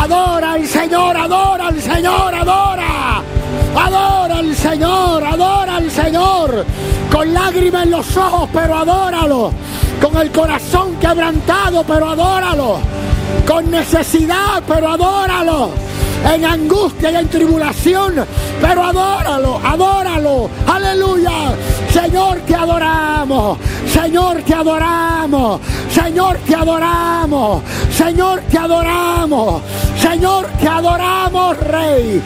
Adora al Señor, adora al Señor, adora. Adora al Señor, adora al Señor. Con lágrimas en los ojos, pero adóralo. Con el corazón quebrantado, pero adóralo. Con necesidad, pero adóralo. En angustia y en tribulación, pero adóralo, adóralo. Aleluya. Señor, te adoramos. Señor, te adoramos. Señor, te adoramos. Señor, te adoramos. Señor, te adoramos, Rey.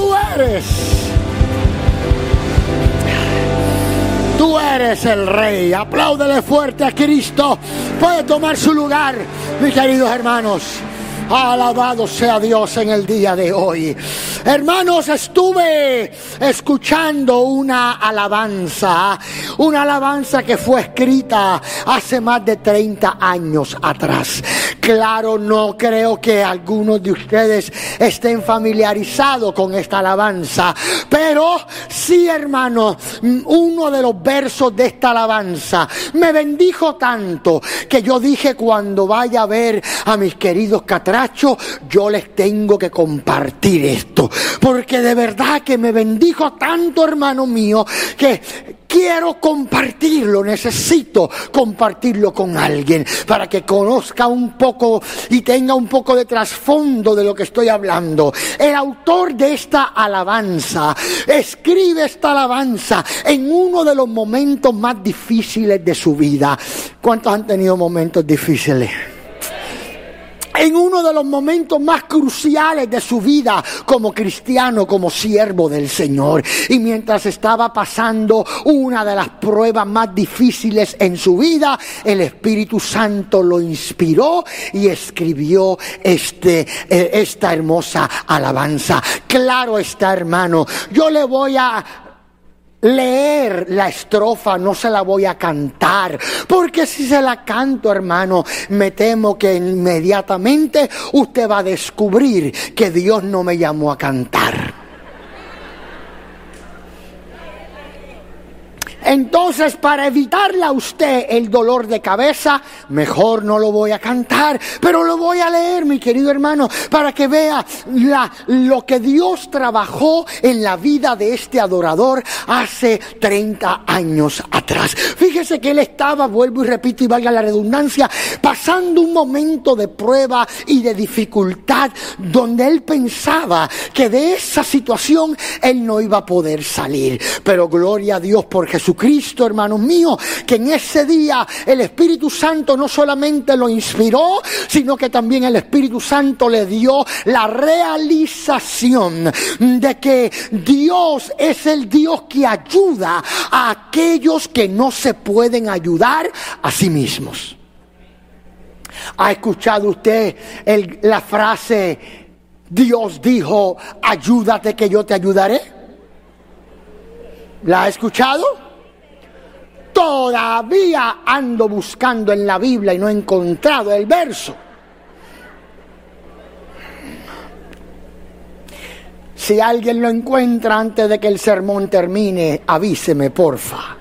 Tú eres el Rey. Apláudele fuerte a Cristo. Puede tomar su lugar, mis queridos hermanos. Alabado sea Dios en el día de hoy. Hermanos, estuve escuchando una alabanza que fue escrita hace más de 30 años atrás. Claro, no creo que algunos de ustedes estén familiarizados con esta alabanza, pero sí, hermano, uno de los versos de esta alabanza me bendijo tanto que yo dije, cuando vaya a ver a mis queridos catrachos, yo les tengo que compartir esto, porque de verdad que me bendijo tanto, hermano mío, que quiero compartirlo, necesito compartirlo con alguien para que conozca un poco y tenga un poco de trasfondo de lo que estoy hablando. El autor de esta alabanza escribe esta alabanza en uno de los momentos más difíciles de su vida. ¿Cuántos han tenido momentos difíciles? En uno de los momentos más cruciales de su vida como cristiano, como siervo del Señor. Y mientras estaba pasando una de las pruebas más difíciles en su vida, el Espíritu Santo lo inspiró y escribió esta hermosa alabanza. Claro está, hermano, yo le voy a leer la estrofa, no se la voy a cantar, porque si se la canto, hermano, me temo que inmediatamente usted va a descubrir que Dios no me llamó a cantar. Entonces, para evitarle a usted el dolor de cabeza, mejor no lo voy a cantar, pero lo voy a leer, mi querido hermano, para que vea lo que Dios trabajó en la vida de este adorador hace 30 años atrás. Fíjese que él estaba, vuelvo y repito y valga la redundancia, pasando un momento de prueba y de dificultad, donde él pensaba que de esa situación él no iba a poder salir. Pero gloria a Dios por Jesucristo, hermanos míos, que en ese día el Espíritu Santo no solamente lo inspiró, sino que también el Espíritu Santo le dio la realización de que Dios es el Dios que ayuda a aquellos que no se pueden ayudar a sí mismos. ¿Ha escuchado usted la frase, Dios dijo, ayúdate que yo te ayudaré? ¿La ha escuchado? Todavía ando buscando en la Biblia y no he encontrado el verso. Si alguien lo encuentra antes de que el sermón termine, avíseme, porfa.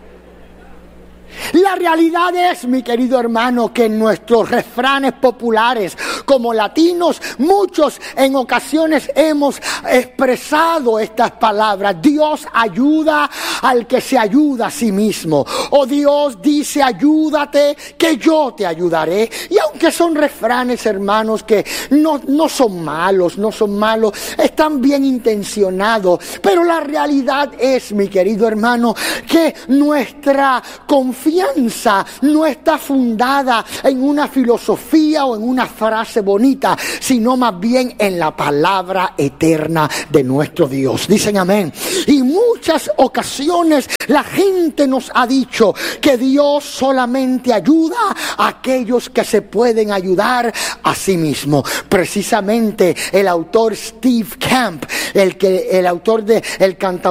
La realidad es, mi querido hermano, que en nuestros refranes populares como latinos, muchos en ocasiones hemos expresado estas palabras. Dios ayuda al que se ayuda a sí mismo. O Dios dice, ayúdate que yo te ayudaré. Y aunque son refranes, hermanos, que no son malos, están bien intencionados. Pero la realidad es, mi querido hermano, que nuestra confianza no está fundada en una filosofía o en una frase bonita, sino más bien en la palabra eterna de nuestro Dios. Dicen amén. Y muchas ocasiones la gente nos ha dicho que Dios solamente ayuda a aquellos que se pueden ayudar a sí mismo. Precisamente el autor Steve Camp, el autor de el cantautor